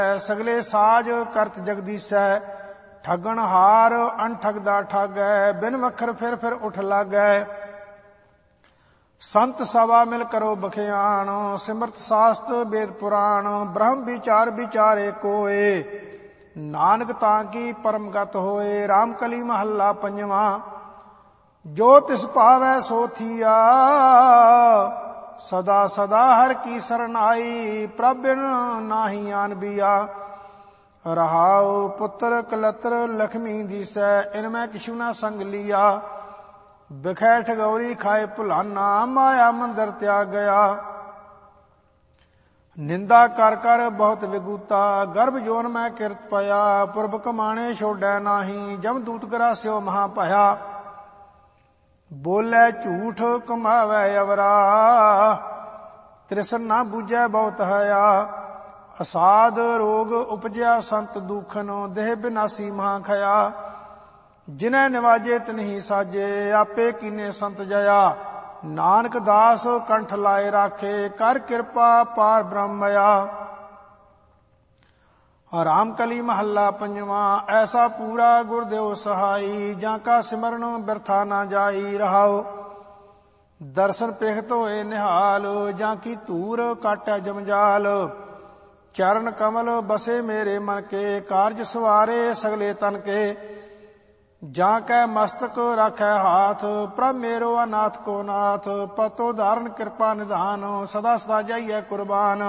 सगले साज करत जगदीसै। ठगन हार अनठगदा ठगै, बिन वखर फिर उठ लागै। संत सभा मिल करो बखियान, सिमरत शास्त्र वेद पुराण। ब्रह्म विचार विचारे कोय, नानक ताकी परमगत होए। राम कली महला पंजवा। जो तिस पावै सो थिया, सदा सदा हर की सरनाई। प्रभ बिन नाहि आन बिया, रहाओ पुत्र कलत्र लक्ष्मी दिसै। इनमें किछु न संग लिया, बिखै ठगौरी खाए भुलाना। माया मंदिर त्याग गया, निंदा कर कर बहुत विगूता। गर्भ जोन में किरत पया, पुरब कमाणे छोड़ै नाही। जम दूत गरास्यो महा भया, बोले झूठ कमावै अवरा। तृष्ण न बूझै बहुत हया, असाध रोग उपजया संत दुखन। देह बिनासी महा खया, जिन्हें निवाजे तिन्हि साजे। आपे कीने संत जया, नानक दास कंठ लाए राखे। कर कृपा पार ब्रह्मया। राम कली महला पंजवा। ऐसा पूरा गुरदेव सहाई, जाका सिमरन बिरथा ना जाई। रहाओ दर्शन पेखत होए निहाल, जाकी धूर काटै जमजाल। चरण कमल बसे मेरे मन के, कारज सवारे सगले तन के। जाकै मस्तक राखै हाथ, प्रभ मेरो अनाथ को नाथ। पतो धारण कृपा निधान, सदा सदा जाइए कुर्बान।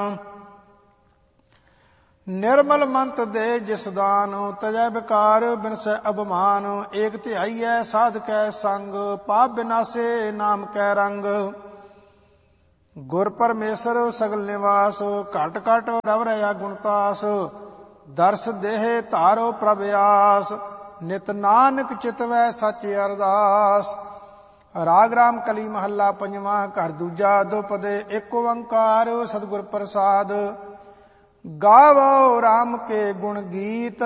निर्मल मंत दे जिस दान, तजै विकार बिनसै अभिमान। एक ध्याईयै साध कै संग, पाप बिनासे नाम कै रंग। गुर परमेश्वर सगल निवास, घट घट रव रया गुणतास। दर्श देह धारो प्रभ आस, नित नानक चितवै सच अरदास। राग राम कली महला पंजवा। घर दूजा दोपदे एक ओंकार, सतगुर प्रसाद। गावो राम के गुण गीत,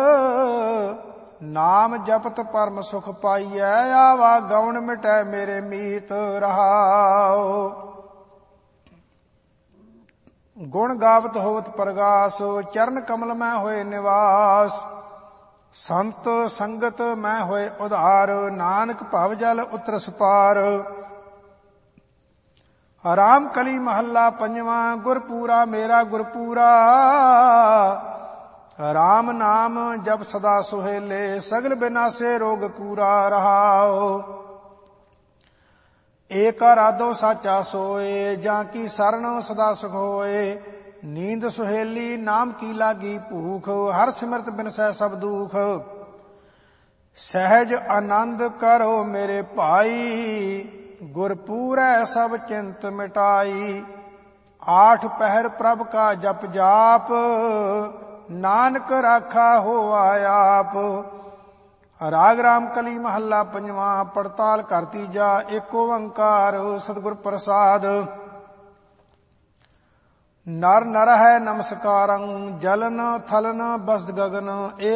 नाम जपत परम सुख पाइयै। आवा गौण मिटै मेरे मीत। रहाओ गुण गावत होवत प्रगास, चरण कमल में होए निवास। संत संगत में होए उधार, नानक भव जल उतरस पार। राम कली महला पंजवा। गुरपूरा मेरा गुरपूरा, राम नाम जब सदा सुहेले। सगल बिनासे रोग कूरा। रहाओ एक आराधो साचा सोए, जाकी शरण सदा सुख होए। नींद सुहेली नाम की लागी भूख, हर सिमरत बिनसै सब दुख। सहज आनंद करो मेरे भाई, गुरपूरै सब चिंत मिटाई। आठ पहर प्रभ का जप जाप, नानक राखा होवा आप। राग राम कली महला पंजवा। पड़ताल कर तीजा एक ओंकार, सतगुर प्रसाद। नर नर है नमस्कारं, जलन थलन बस गगन।